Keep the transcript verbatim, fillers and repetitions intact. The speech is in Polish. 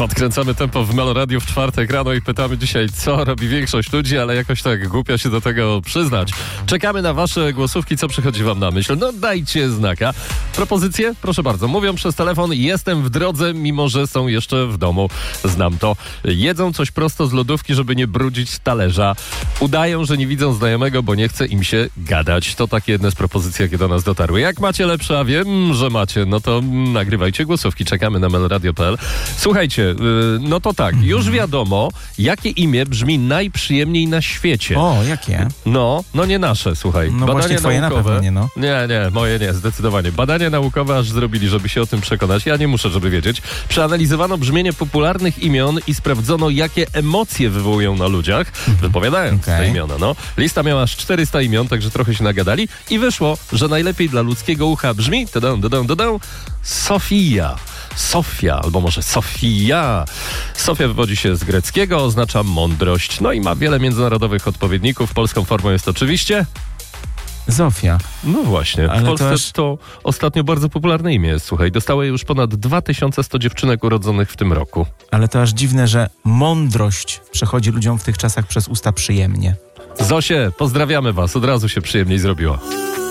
Podkręcamy tempo w Melo Radio w czwartek rano i pytamy dzisiaj, co robi większość ludzi, ale jakoś tak głupio się do tego przyznać. Czekamy na wasze głosówki, co przychodzi wam na myśl. No dajcie znaka. Propozycje? Proszę bardzo. Mówią przez telefon, jestem w drodze, mimo że są jeszcze w domu. Znam to. Jedzą coś prosto z lodówki, żeby nie brudzić talerza. Udają, że nie widzą znajomego, bo nie chce im się gadać. To takie jedne z propozycji, jakie do nas dotarły. Jak macie lepsze, a wiem, że macie, no to nagrywajcie głosówki. Czekamy na meloradio kropka p l. Słuchajcie, yy, no to tak, już wiadomo, jakie imię brzmi najprzyjemniej na świecie. O, jakie? No, no nie nasze, słuchaj. No Badania właśnie twoje naukowe, na pewno nie, no. Nie, nie, moje nie, zdecydowanie. Badania naukowe aż zrobili, żeby się o tym przekonać. Ja nie muszę, żeby wiedzieć. Przeanalizowano brzmienie popularnych imion i sprawdzono, jakie emocje wywołują na ludziach, wypowiadając Okay. te imiona. No. Lista miała aż czterysta imion, także trochę się nagadali i wyszło, że najlepiej dla ludzkiego ucha brzmi tadam, tadam, tadam, Sofia. Sofia, albo może Sofia. Sofia wywodzi się z greckiego, oznacza mądrość, no i ma wiele międzynarodowych odpowiedników. Polską formą jest oczywiście... Zofia. No właśnie, Ale w Polsce to to, aż- to ostatnio bardzo popularne imię jest, słuchaj. Dostało je już ponad dwa tysiące sto dziewczynek urodzonych w tym roku. Ale to aż dziwne, że mądrość przechodzi ludziom w tych czasach przez usta przyjemnie. Zosie, pozdrawiamy was, od razu się przyjemniej zrobiło.